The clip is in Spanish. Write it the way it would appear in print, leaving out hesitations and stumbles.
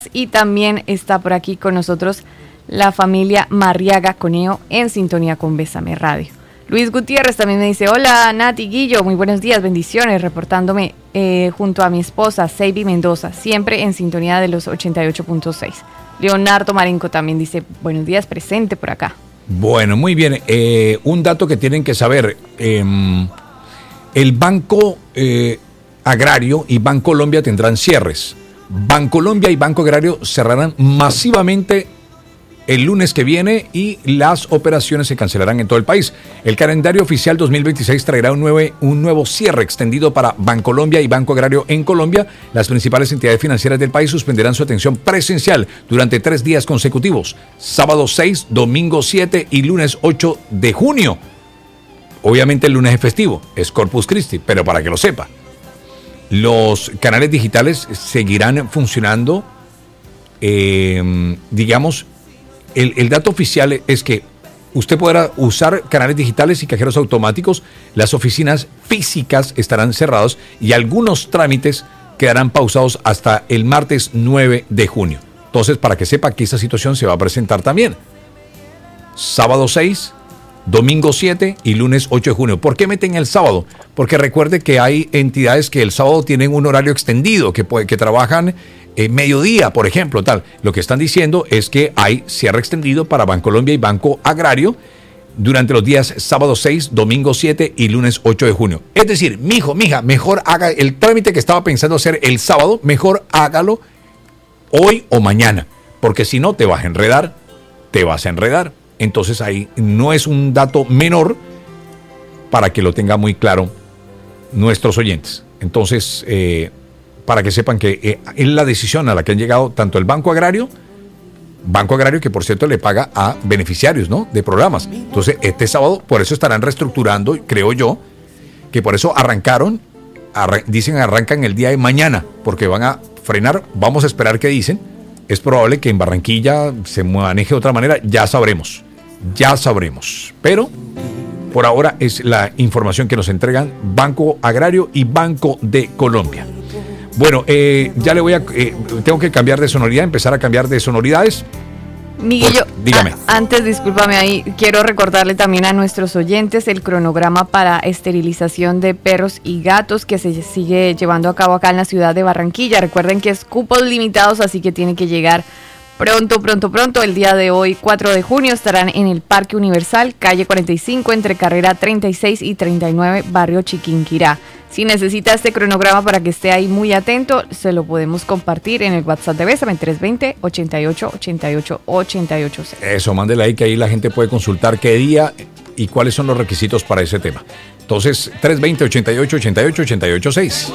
Y también está por aquí con nosotros la familia Marriaga Coneo en sintonía con Bésame Radio. Luis Gutiérrez también me dice: hola Nati, Guillo, muy buenos días, bendiciones, reportándome junto a mi esposa Seiby Mendoza, siempre en sintonía de los 88.6. Leonardo Marenco también dice: buenos días, presente por acá. Bueno, muy bien. Un dato que tienen que saber: el Banco Agrario y Bancolombia tendrán cierres. Bancolombia y Banco Agrario cerrarán masivamente el lunes que viene y las operaciones se cancelarán en todo el país. El calendario oficial 2026 traerá un nuevo cierre extendido para Bancolombia y Banco Agrario en Colombia. Las principales entidades financieras del país suspenderán su atención presencial durante 3 días consecutivos: sábado 6, domingo 7 y lunes 8 de junio. Obviamente el lunes es festivo, es Corpus Christi, pero para que lo sepa. Los canales digitales seguirán funcionando, digamos. El dato oficial es que usted podrá usar canales digitales y cajeros automáticos. Las oficinas físicas estarán cerradas y algunos trámites quedarán pausados hasta el martes 9 de junio. Entonces, para que sepa que esa situación se va a presentar también. Sábado 6, domingo 7 y lunes 8 de junio. ¿Por qué meten el sábado? Porque recuerde que hay entidades que el sábado tienen un horario extendido, que trabajan mediodía, por ejemplo, tal. Lo que están diciendo es que hay cierre extendido para Bancolombia y Banco Agrario durante los días sábado 6, domingo 7 y lunes 8 de junio. Es decir, mijo, mija, mejor haga el trámite que estaba pensando hacer el sábado, mejor hágalo hoy o mañana, porque si no te vas a enredar. Entonces ahí no es un dato menor, para que lo tenga muy claro nuestros oyentes. Entonces, para que sepan que es la decisión a la que han llegado tanto el Banco Agrario que por cierto le paga a beneficiarios, ¿no?, de programas. Entonces este sábado, por eso estarán reestructurando, creo yo, que por eso arrancan el día de mañana, porque van a frenar. Vamos a esperar qué dicen. Es probable que en Barranquilla se maneje de otra manera, ya sabremos, pero por ahora es la información que nos entregan Banco Agrario y Banco de Colombia. Bueno, ya le voy tengo que cambiar de sonoridad, empezar a cambiar de sonoridades. Miguelillo, dígame. Antes, discúlpame ahí, quiero recordarle también a nuestros oyentes el cronograma para esterilización de perros y gatos que se sigue llevando a cabo acá en la ciudad de Barranquilla. Recuerden que es cupos limitados, así que tiene que llegar pronto. El día de hoy, 4 de junio, estarán en el Parque Universal, calle 45, entre carrera 36 y 39, barrio Chiquinquirá. Si necesita este cronograma para que esté ahí muy atento, se lo podemos compartir en el WhatsApp de Bésame, 320-88-88-886. Eso, mándele ahí, que ahí la gente puede consultar qué día y cuáles son los requisitos para ese tema. Entonces, 320-88-88-886.